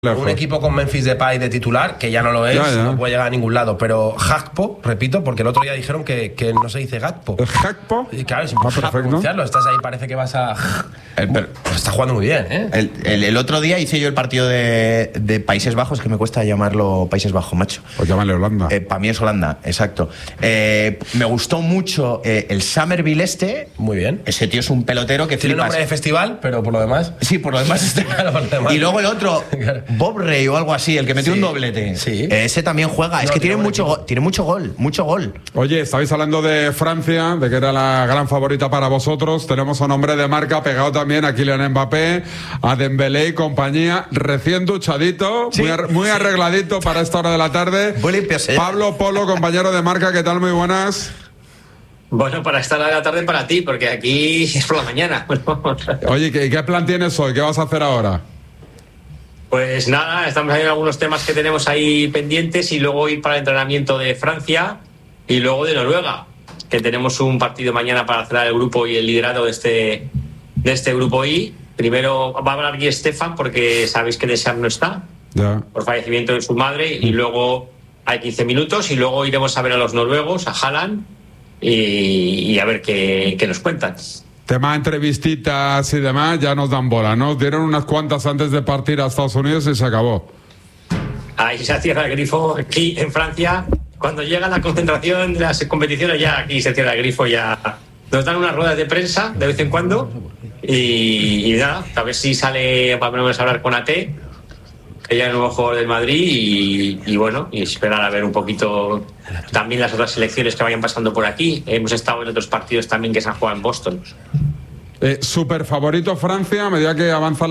Un equipo con Memphis Depay de titular, que ya no lo es, no puede llegar a ningún lado. Pero Gakpo, repito, porque el otro día dijeron que no se dice Gakpo. ¿El Gakpo? Y claro, es imposible pronunciarlo. Estás ahí, parece que vas a... Está jugando muy bien, ¿eh? El otro día hice yo el partido de Países Bajos, que me cuesta llamarlo Países Bajos, macho. Pues llámale Holanda. Para mí es Holanda, exacto. Me gustó mucho el Summerville este. Muy bien. Ese tío es un pelotero que tiene flipas. Nombre de festival, pero por lo demás... Sí, por lo demás está... Claro, por lo demás. Y luego el otro... Bob Rey o algo así, el que metió un doblete. Sí. Ese también juega. Es que tiene mucho gol. Oye, estabais hablando de Francia, de que era la gran favorita para vosotros. Tenemos a un hombre de marca pegado también a Kylian Mbappé, a Dembélé y compañía, recién duchadito, muy arregladito para esta hora de la tarde. Pablo Polo, compañero de marca, ¿qué tal? Muy buenas. Bueno, para esta hora de la tarde para ti, porque aquí es por la mañana. Oye, ¿qué plan tienes hoy? ¿Qué vas a hacer ahora? Pues nada, estamos ahí en algunos temas que tenemos ahí pendientes y luego ir para el entrenamiento de Francia y luego de Noruega, que tenemos un partido mañana para cerrar el grupo y el liderado de este grupo I. Primero va a hablar Guy Stefan porque sabéis que Deschamps no está por fallecimiento de su madre y luego hay 15 minutos y luego iremos a ver a los noruegos, a Haaland y a ver qué nos cuentan. Tema entrevistitas y demás, ya nos dan bola, ¿no? Dieron unas cuantas antes de partir a Estados Unidos y se acabó. Ahí se cierra el grifo, aquí en Francia. Cuando llega la concentración de las competiciones, ya aquí se cierra el grifo, ya nos dan unas ruedas de prensa de vez en cuando. Y nada, a ver si sale, vamos a hablar con AT, que ya es el nuevo jugador del Madrid, y bueno, y esperar a ver un poquito también las otras selecciones que vayan pasando por aquí. Hemos estado en otros partidos también que se han jugado en Boston. Super favorito Francia a medida que avanza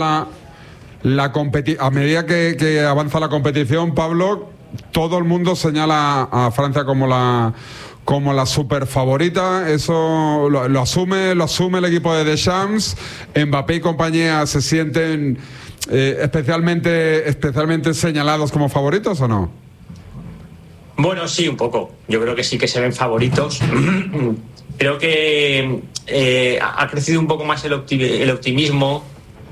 a medida que avanza la competición, Pablo. Todo el mundo señala a Francia como la super favorita. Eso lo asume el equipo de Deschamps. Mbappé y compañía se sienten especialmente señalados como favoritos, ¿o no? Bueno, sí, un poco. Yo creo que sí que se ven favoritos. Creo que ha crecido un poco más el optimismo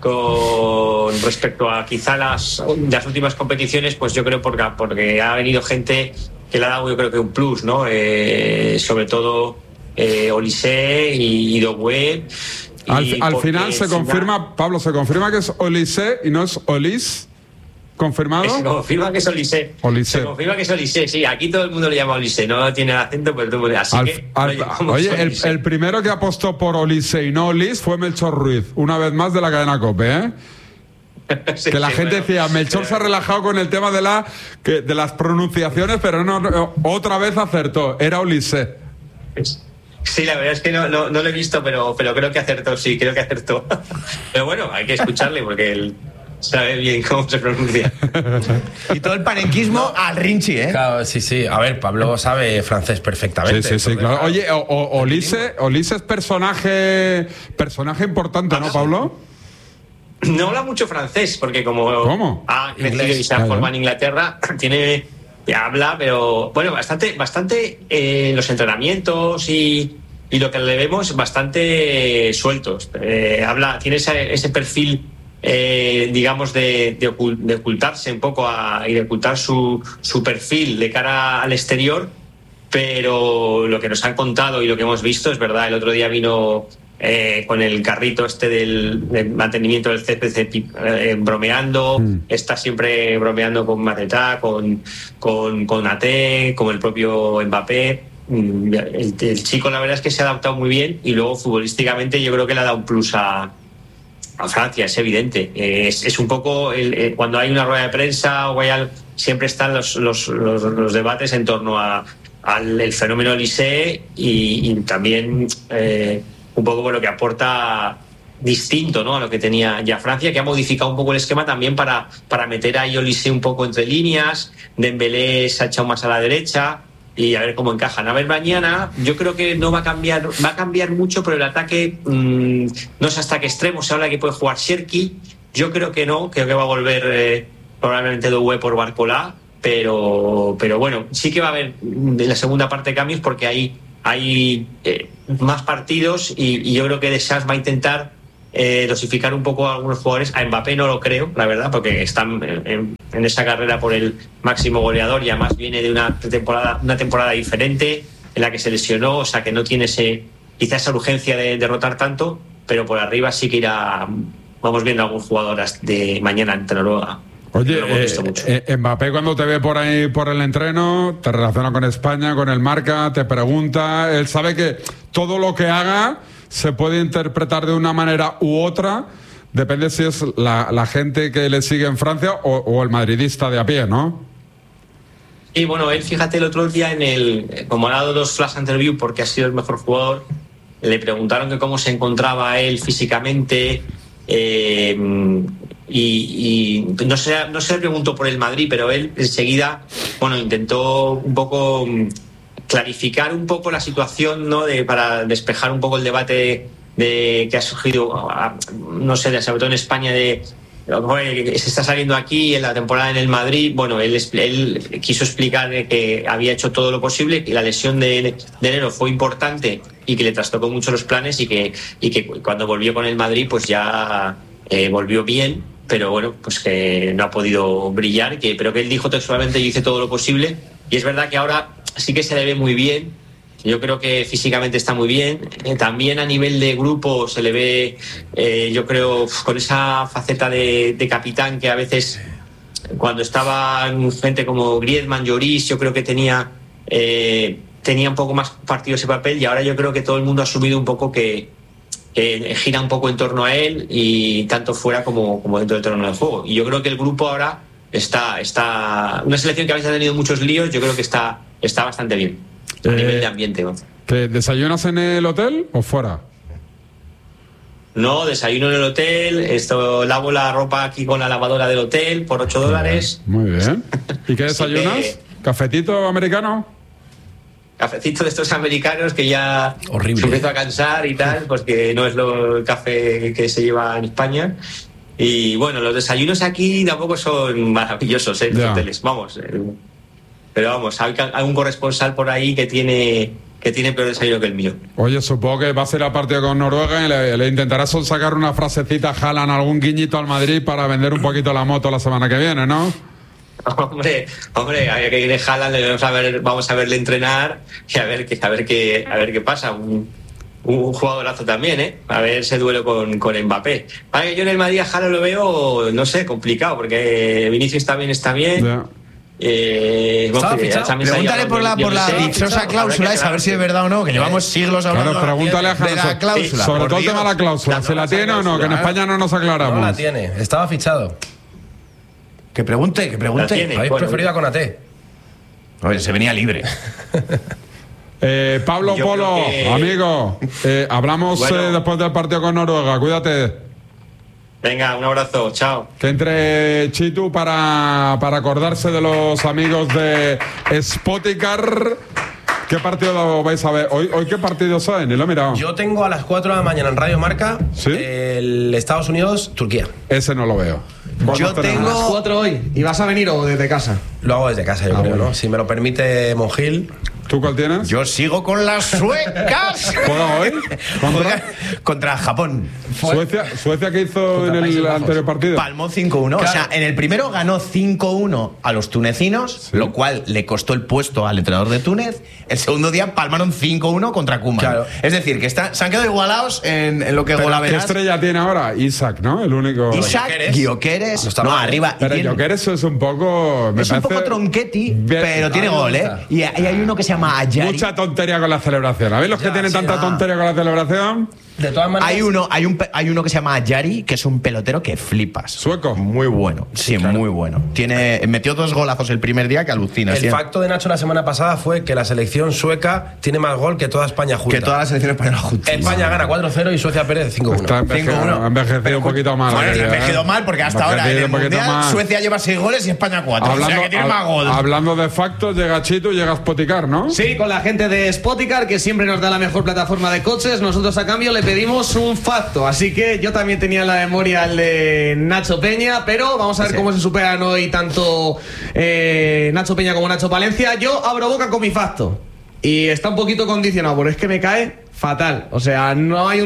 con respecto a quizá las últimas competiciones, pues yo creo porque ha venido gente que le ha dado, yo creo que un plus, ¿no? Sobre todo Olise y Doué. Al final se confirma, Pablo, se confirma que es Olise y no es Olis. ¿Confirmado? Se confirma que es Olise. Se confirma que es Olise, sí. Aquí todo el mundo le llama Olise, no tiene el acento, pero todo el mundo. Oye, el primero que apostó por Olise y no Olis fue Melchor Ruiz, una vez más de la cadena COPE, ¿eh? Sí, que la gente decía, Melchor se ha relajado con el tema de las pronunciaciones, pero no, otra vez acertó, era Olise. Sí, la verdad es que no lo he visto, pero creo que acertó, sí, creo que acertó. Pero bueno, hay que escucharle porque él sabe bien cómo se pronuncia. Y todo el panenquismo al Rinchi, ¿eh? Claro, sí. A ver, Pablo sabe francés perfectamente. Sí, claro. Oye, Olise es personaje importante, ¿no, Pablo? No habla mucho francés, porque como ha crecido y se ha formado en Inglaterra, habla, pero bueno, bastante en los entrenamientos y lo que le vemos bastante sueltos. Tiene ese perfil, digamos, de ocultarse un poco y de ocultar su perfil de cara al exterior, pero lo que nos han contado y lo que hemos visto es verdad. El otro día vino con el carrito del mantenimiento del CPC bromeando, está siempre bromeando con Mateta, con AT, con el propio Mbappé. El chico la verdad es que se ha adaptado muy bien y luego futbolísticamente yo creo que le ha dado un plus a Francia, es evidente. Es un poco cuando hay una rueda de prensa o siempre están los debates en torno al fenómeno Olise y también un poco por lo que aporta distinto, ¿no?, a lo que tenía ya Francia, que ha modificado un poco el esquema también para meter ahí Olise un poco entre líneas. Dembélé se ha echado más a la derecha y a ver cómo encajan. A ver, mañana yo creo que no va a cambiar mucho, pero el ataque no es hasta qué extremo. Se habla que puede jugar Cherki, yo creo que no, creo que va a volver probablemente Doué por Barcola, pero bueno, sí que va a haber en la segunda parte cambios porque hay más partidos y yo creo que Deschamps va a intentar dosificar un poco a algunos jugadores. A Mbappé no lo creo, la verdad, porque están en esa carrera por el máximo goleador y además viene de una temporada diferente en la que se lesionó, o sea que no tiene quizá esa urgencia de derrotar tanto, pero por arriba sí que vamos viendo a algún jugador de mañana ante Noruega. Oye, Mbappé cuando te ve por ahí por el entreno, te relaciona con España, con el Marca, te pregunta, él sabe que todo lo que haga se puede interpretar de una manera u otra, depende si es la gente que le sigue en Francia o el madridista de a pie, ¿no? Y bueno, él, fíjate, el otro día como ha dado 2 flash interview porque ha sido el mejor jugador, le preguntaron que cómo se encontraba él físicamente, y no se le preguntó por el Madrid, pero él enseguida, intentó un poco clarificar un poco la situación, ¿no? Para despejar un poco el debate que ha surgido, no sé, sobre todo en España, se está saliendo aquí en la temporada en el Madrid. Bueno, él quiso explicar que había hecho todo lo posible, que la lesión de enero fue importante y que le trastocó mucho los planes, y que cuando volvió con el Madrid pues ya volvió bien, pero bueno, pues que no ha podido brillar, pero que él dijo textualmente: yo hice todo lo posible. Y es verdad que ahora sí que se le ve muy bien. Yo creo que físicamente está muy bien. También a nivel de grupo se le ve, yo creo, con esa faceta de capitán que a veces, cuando estaban gente como Griezmann, Lloris, yo creo que tenía un poco más partido ese papel, y ahora yo creo que todo el mundo ha asumido un poco que gira un poco en torno a él, y tanto fuera como dentro del terreno de juego. Y yo creo que el grupo ahora está una selección que a veces ha tenido muchos líos, yo creo que está bastante bien. A nivel de ambiente, ¿no? ¿Te desayunas en el hotel o fuera? No, desayuno en el hotel. Lavo la ropa aquí con la lavadora del hotel por $8. Muy bien. ¿Y qué desayunas? ¿Cafetito americano? Cafecito de estos americanos que ya se empezó a cansar y tal, pues que no es el café que se lleva en España. Y bueno, los desayunos aquí tampoco son maravillosos, los hoteles. Vamos. Pero vamos, hay un corresponsal por ahí que tiene peor desayuno que el mío. Oye, supongo que va a ser la partida con Noruega y le intentarás sacar una frasecita, jalan algún guiñito al Madrid para vender un poquito la moto la semana que viene, ¿no? Hombre, hay que ir de Haaland, vamos a verle entrenar y a ver qué pasa. Un jugadorazo también, a ver ese duelo con Mbappé. Vale, yo en el Madrid a Haaland lo veo, no sé, complicado, porque Vinicius también está bien. Yeah. Pregúntale por la dichosa cláusula esa, a ver si es verdad o no, que llevamos siglos hablando. Claro, pregúntale a de la cláusula. Sobre todo el tema de la cláusula, ¿se la tiene o no? Que en España no nos aclaramos. No la tiene, estaba fichado. Que pregunte. Habéis preferido a Konaté. Oye, se venía libre. Pablo Polo, amigo, hablamos después del partido con Noruega, cuídate. Venga, un abrazo, chao. Que entre Chitu para acordarse de los amigos de Spoticar. ¿Qué partido vais a ver? ¿Hoy qué partido hay? Ni lo he mirado. Yo tengo a las 4 de la mañana en Radio Marca, ¿sí? El Estados Unidos-Turquía. Ese no lo veo. Yo tengo a las 4 hoy. ¿Y vas a venir o desde casa? Lo hago desde casa, yo creo, ¿no? Si me lo permite Monjil. ¿Tú cuál tienes? Yo sigo con las suecas. ¿Juega hoy? Contra Japón. ¿Suecia qué hizo en el anterior partido? Palmó 5-1. Claro. O sea, en el primero ganó 5-1 a los tunecinos, ¿sí? Lo cual le costó el puesto al entrenador de Túnez. El segundo día palmaron 5-1 contra Koeman. Claro. Es decir, que se han quedado igualados en lo que golaveras. ¿Qué estrella tiene ahora? Isaac, ¿no? El único. Isaac, Gyökeres. No, arriba. Pero Gyökeres es un poco. Es un poco tronquetti, pero tiene gol, ¿eh? Y hay uno que se llama Ayari. Mucha tontería con la celebración. ¿Habéis los que tienen tanta tontería con la celebración? De todas maneras. Hay uno que se llama Ayari, que es un pelotero que flipas. ¿Sueco? Muy bueno. Sí, claro. Muy bueno. Metió 2 golazos el primer día que alucina. El facto de Nacho la semana pasada fue que la selección sueca tiene más gol que toda España junta. Que toda la selección española junta. España gana 4-0 y Suecia pierde 5-1. Ha envejecido un poquito mal. Bueno, ha envejecido mal porque hasta ahora en el Mundial Suecia lleva 6 goles y España 4. O sea que tiene más goles. Hablando de factos, llega Chito y llega Spoticar, ¿no? Sí, con la gente de Spoticar, que siempre nos da la mejor plataforma de coches. Nosotros a cambio le pedimos un facto. Así que yo también tenía en la memoria el de Nacho Peña, pero vamos a ver cómo se superan hoy tanto Nacho Peña como Nacho Palencia. Yo abro boca con mi facto y está un poquito condicionado porque es que me cae fatal. O sea, no hay un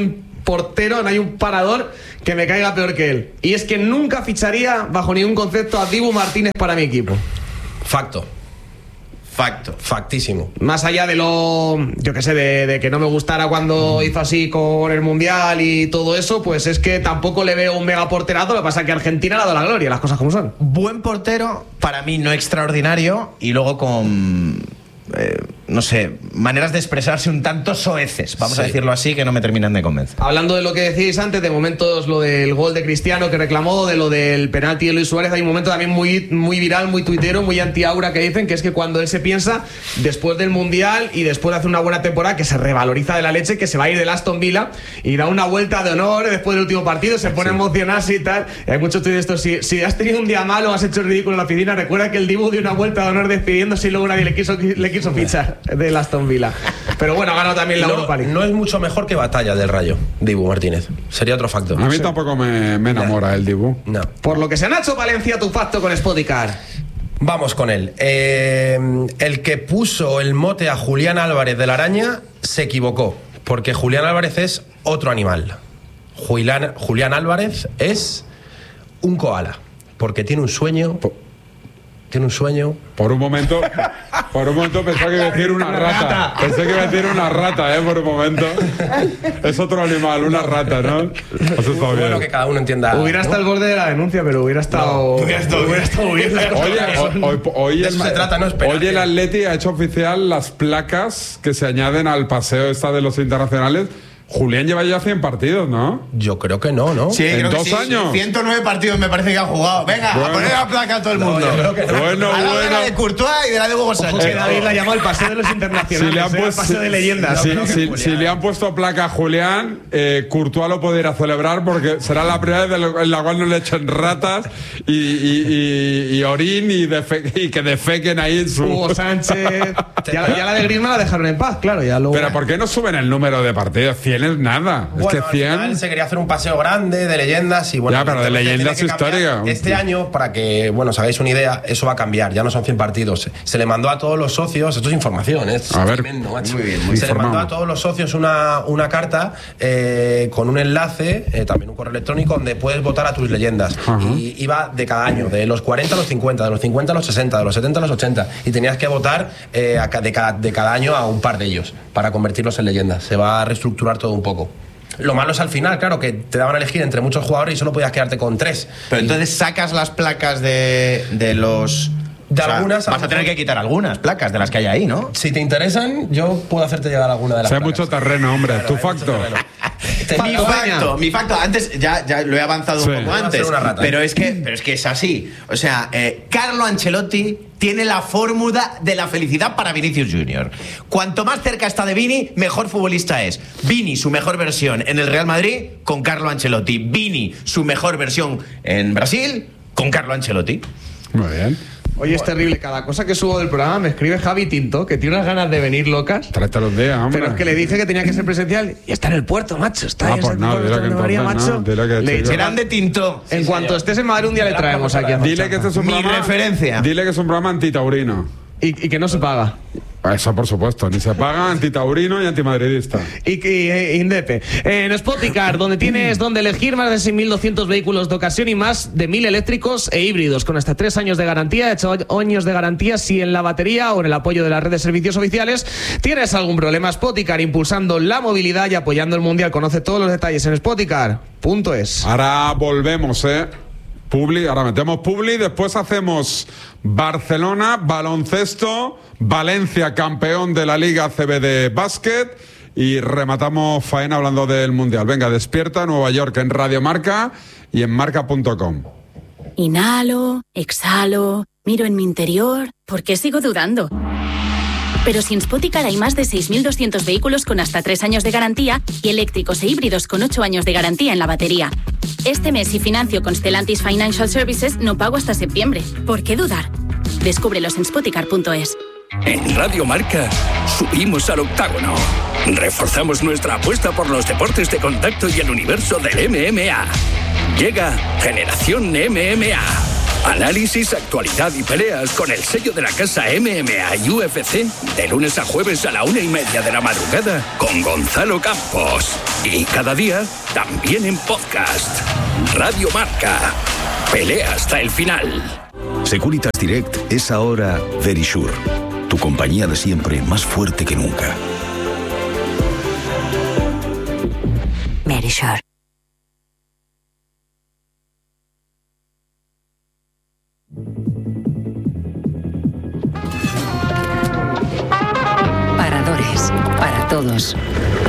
portero, no hay un parador que me caiga peor que él. Y es que nunca ficharía bajo ningún concepto a Dibu Martínez para mi equipo. Facto. Factísimo. Más allá de lo, yo que sé, de que no me gustara cuando hizo así con el Mundial y todo eso, pues es que tampoco le veo un mega porterazo. Lo que pasa es que Argentina le ha dado la gloria, las cosas como son. Buen portero, para mí no extraordinario, y luego con... no sé, maneras de expresarse un tanto soeces, vamos a decirlo así, que no me terminan de convencer. Hablando de lo que decíais antes, de momentos, lo del gol de Cristiano que reclamó, de lo del penalti de Luis Suárez, hay un momento también muy viral, muy tuitero, muy anti-aura que dicen, que es que cuando él se piensa, después del Mundial y después de hacer una buena temporada, que se revaloriza de la leche, que se va a ir del Aston Villa y da una vuelta de honor después del último partido, se pone a emocionarse y tal. Y hay muchos tuits de estos, si has tenido un día malo, has hecho el ridículo en la oficina, recuerda que el Dibu dio una vuelta de honor despidiéndose y luego nadie le quiso fichar del Aston Villa. Pero bueno, ha ganado también la Europa League. No es mucho mejor que Batalla del Rayo, Dibu Martínez. Sería otro factor. A mí tampoco me enamora el Dibu. No. Por lo que sea, Nacho Palencia, tu facto con Spoticar. Vamos con él. El que puso el mote a Julián Álvarez de la Araña se equivocó, porque Julián Álvarez es otro animal. Julián Álvarez es un koala, porque tiene un sueño... Por un momento pensé que iba a decir una rata. Pensé que iba a decir una rata, por un momento. Es otro animal, una rata, ¿no? Eso está bien. Bueno, que cada uno entienda. Hubiera estado al borde de la denuncia, pero hubiera estado bien. Hoy el Atleti ha hecho oficial las placas que se añaden al paseo esta de los internacionales. Julián lleva ya 100 partidos, ¿no? Yo creo que no. Sí, ¿En 2 años? 109 partidos me parece que ha jugado. Venga, a poner la placa a todo el mundo. Yo creo que no. Bueno. De la de Courtois y de la de Hugo Sánchez. Que David la llamó el paseo de los internacionales. Si le han puesto, el paseo de leyendas. Si le han puesto placa a Julián, Courtois lo puede ir a celebrar porque será la primera vez en la cual no le echen ratas y orín y que defequen ahí en su... Hugo Sánchez. ya la de Griezmann la dejaron en paz, claro. Ya luego... Pero ¿por qué no suben el número de partidos? 100 es nada. Bueno, es que 100... al final se quería hacer un paseo grande de leyendas y bueno... Ya, pero de leyendas históricas. Este año, para que, os hagáis una idea, eso va a cambiar. Ya no son 100 partidos. Se le mandó a todos los socios... Esto es información, es tremendo, macho. Muy bien, se le mandó a todos los socios una carta con un enlace, también un correo electrónico, donde puedes votar a tus leyendas. Y iba de cada año, de los 40 a los 50, de los 50 a los 60, de los 70 a los 80. Y tenías que votar de cada año a un par de ellos para convertirlos en leyendas. Se va a reestructurar todo un poco. Lo malo es al final, claro, que te daban a elegir entre muchos jugadores y solo podías quedarte con 3. Pero entonces sacas las placas de los... algunas. Vas a tener que quitar algunas placas de las que hay ahí, ¿no? Si te interesan, yo puedo hacerte llegar alguna de las placas. Hay mucho terreno, hombre. Claro, tu facto. Mi facto, antes ya lo he avanzado un poco antes, pero es que es así. O sea, Carlo Ancelotti tiene la fórmula de la felicidad para Vinicius Junior. Cuanto más cerca está de Vini, mejor futbolista es. Vini, su mejor versión en el Real Madrid, con Carlo Ancelotti. Vini, su mejor versión en Brasil, con Carlo Ancelotti. Muy bien. Oye, es terrible. Cada cosa que subo del programa me escribe Javi Tinto, que tiene unas ganas de venir locas. Tráete los días, hombre. Pero es que le dije que tenía que ser presencial y está en el puerto, macho. Está pues no, dile que María, macho. Le serán de Tinto. En cuanto estés en Madrid un día le traemos aquí a Dile que este es un programa... referencia. Dile que es un programa antitaurino. Y que no se paga. Eso por supuesto, ni se paga, antitaurino y antimadridista. Y Indepe. En Spoticar, donde tienes donde elegir más de 6.200 vehículos de ocasión y más de 1.000 eléctricos e híbridos, con hasta 3 años de garantía, 8 años de garantía si en la batería o en el apoyo de la red de servicios oficiales tienes algún problema. Spoticar, impulsando la movilidad y apoyando el mundial. Conoce todos los detalles en spoticar.es. Ahora volvemos, ahora metemos Publi, después hacemos Barcelona, baloncesto, Valencia, campeón de la Liga ACB de básquet, y rematamos faena hablando del Mundial. Venga, despierta Nueva York en Radio Marca y en marca.com. Inhalo, exhalo, miro en mi interior. ¿Por qué sigo dudando? Pero si en Spoticar hay más de 6.200 vehículos con hasta 3 años de garantía y eléctricos e híbridos con 8 años de garantía en la batería. Este mes, si financio con Stellantis Financial Services, no pago hasta septiembre. ¿Por qué dudar? Descúbrelos en spoticar.es. En Radio Marca subimos al octágono. Reforzamos nuestra apuesta por los deportes de contacto y el universo del MMA. Llega Generación MMA. Análisis, actualidad y peleas con el sello de la casa MMA y UFC. De lunes a jueves a la 1:30 de la madrugada con Gonzalo Campos. Y cada día también en podcast. Radio Marca. Pelea hasta el final. Securitas Direct es ahora Verisure. Tu compañía de siempre más fuerte que nunca. Verisure. Paradores. Para todos.